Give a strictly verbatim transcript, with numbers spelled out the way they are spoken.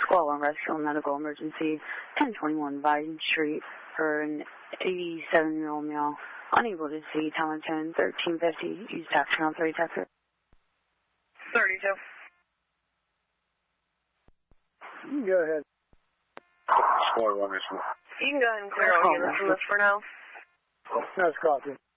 twelve on Rescue Medical Emergency, ten twenty-one Vine Street for an eighty-seven-year-old male, unable to see, Tomlinson, thirteen fifty, use tax channel three, Texas. thirty-two. You can go ahead. You can go ahead and clear all units from this for now. That's copy.